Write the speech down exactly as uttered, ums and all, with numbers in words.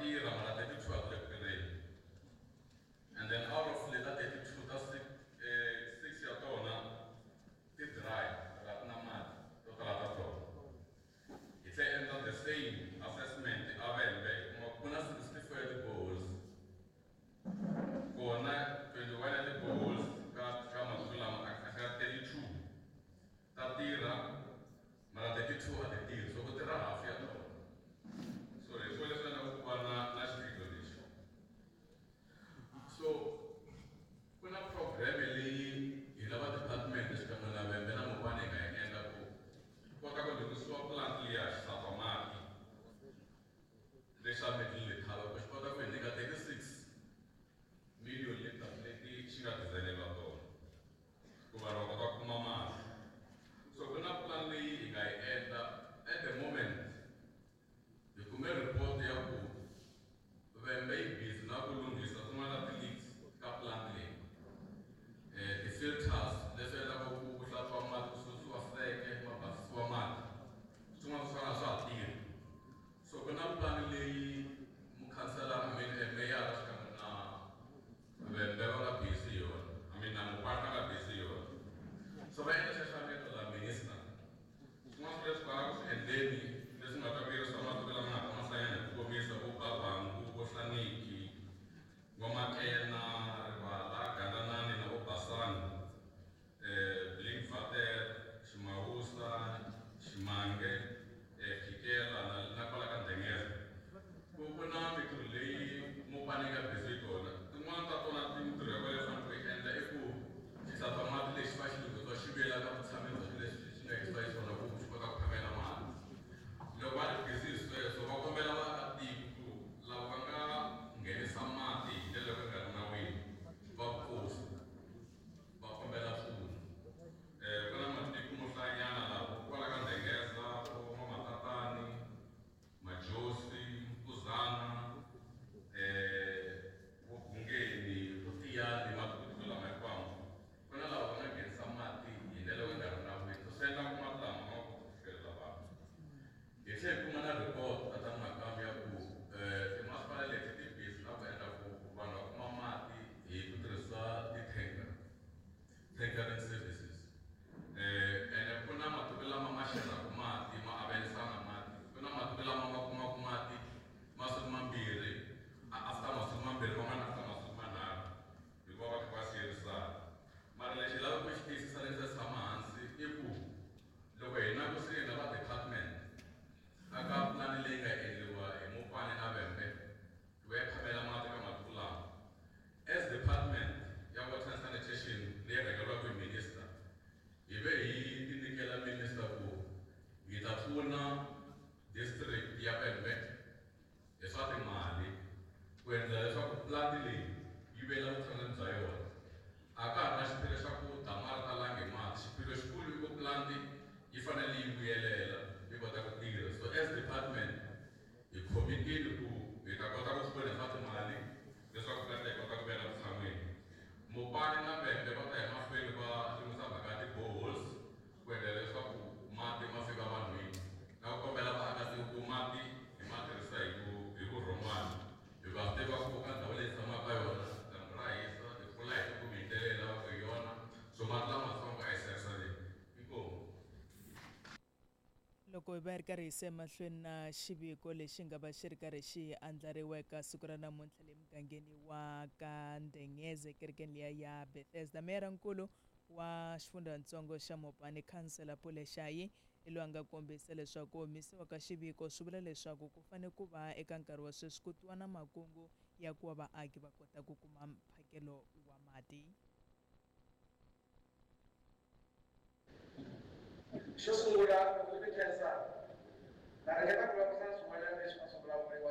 tirha mara thirty-two a ti le ku tirheni. And then out of leta thirty-two ta six, eh, six ya tona ti dry ra ti na mati to tala ta tona. Hi tlhe endla the same assessment a Vhembe kuma ku na sixty-four ya ti-boreholes. Kona twenty-one ya ti-boreholes ka ka masiku lama a ka thirty-two ta tirha mara thirty-two a ti tirhi, so ku tirha half ya tona. So hi swona leswi endlaka ku va na na xiphiqo lexi. So ku na program leyi hi lava department xikan'we na Vhembe na Mopani hi nga yi endla ku kota ku lunghisiwa plant liya xisafamati lexa middle lithala ku xi kota ku hi nyika thirty-six million liters leti xi nga dizayineriwa tona ku va va kota ku kuma mati. So ku na plan leyi hi nga yi endla at the moment. Hi kume report ya ku Vhembe yi busy na ku lunghisa tin'wana ta ti-leaks ka plant leyi. Eh, ti-filters leswi endlaka ku ku hlantswiwa mati ku susiwa seke ma basisiwa mati swin'wana swa swa ha tirhi. So ku na plan leyi mukhanselara I mean meyara xikan'we na Vhembe va nga busy hi yona, I mean na Mopani va nga busy hi yona. So va endla xaxaveto la minister swin'wana swa leswi kalaka swi endleni leswi nga ta vuyerisa mati lama nga ta masanyana hi ku komisa vo Babangu, vo Hlaniki, vo Makena, Rivala, Gandanani na vo Basani, eh, Blinkwater, Ximawusa, Ximange, eh, Kikela na na kwala ka Ndengeza. Ku ku na mintirho leyi Mopani nga busy kona. Tin'wana ta tona mintirho ya leyi faneleke yi endla i ku xisafamati lexi va xi lunghisiwa xi vuyela ka vutshamelo bya leswi xi nga expire swona ku xi kota ku phamela mati. Loko va ri busy hi sweswo va kombela vaakatiko ku lava va nga nghenisa mati hi ndlela yo ka nga ri nawini va post va kombela mpfuno. Eh, ku na matiko mo hlayanyana laha kwala ka Ndengeza, vo Matatani, Majosi, Mkuzana, eh, vo Bungeni, vo Tiyani, matiko lama hinkwawo. Ku na lava va nga nghenisa mati hi ndlela yo ka nga ri nawini. So swi endla ku mati lama ma kota ku fikelela vanhu. Hi tlhela hi kuma na report ta ta nakambe ya ku timasipala leti ti busy na ku endla ku vanhu va kuma mati hi ku tirhisa ti-tanker, tankering services. Eh, ene ku na matiko lama ma xerhaka mati ma avelisana mati, ku na matiko lama ma kumaka mati masiku mambirhi after masiku mambirhi van'wana after masiku manharhu hikuva va kha va siyerisana. Mara lexi hi lavaka ku xi tiyisisa leswi hi tshama hansi i ku loko hi na kusuhi na va department aka pulani leyi nga endliwa hi Mopani na Vhembe ku ya phamela mati ka matiko lama. As department ya water and sanitation leyi rhangeriwaka hi minister, hi ve hi ti nyikela minister ku hi ta pfuna district ya Vhembe hi swa timali ku endla leswaku pulani leyi yi vuyela vutshan'wini bya yona. A ka ha ri na xiphiqo xa ku damara talangi mati, xiphiqo xikulu i ku pulani yi fanele yi vuyelela yi kota ku tirha. So as department hi khomitile ku hi ta kota ku pfuna swa timali leswaku pulani yi kota ku vuyela vutshan'wini. Mopani na Vhembe va ta ya mahlweni va lunghisa mhaka ti-boreholes ku endla leswaku mati ma fika vanhwini na ku kombela vaakatiko ku mati hi ma tirhisa hi ku hi vurhon'wana hikuva swi tiva ku ka ndhawu leyi tshamaka yona dyambu ra hisa, timpfula hi ti kumi hi ndlela leyi lavaka hi yona, so mati lamatsongo a hi hlayisa leyi. Inkomu. Loko hi va hi ri karhi hi se mahlweni na xiviko lexi nga va xi ri karhi xi andlariweka siku ra namuntlha le mugangeni wa ka Ndengeze kerekeni liya ya Bethesda, meyarankulu wa xifundzatsongo xa Mopani Councillor Pule Shayi hi loyi a nga kombisa leswaku humesiwa ka xiviko swi vula leswaku ku fanele ku va eka nkarhi wa sweswi ku twiwa na makungu ya ku va vaaki va kota ku kuma mphakelo wa mati. Xo sungula loko ni khensa na ringeta ku vulavurisana swin'wanyana leswi va swi vulavuriwa